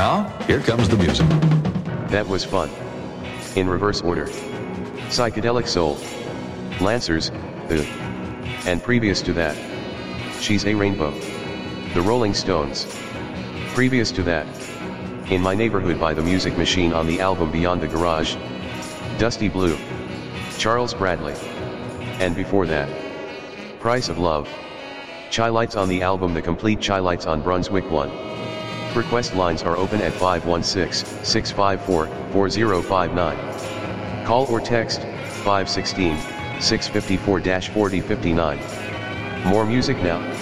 Now, here comes the music. That was fun. In reverse order. Psychedelic Soul. Lancers, and previous to that, She's a Rainbow. The Rolling Stones. Previous to that, In My Neighborhood by the Music Machine on the album Beyond the Garage, Dusty Blue, Charles Bradley. And before that, Price of Love, Chi-Lites on the album The Complete Chi-Lites on Brunswick 1. Request lines are open at 516-654-4059. Call or text 516-654-4059. More music now.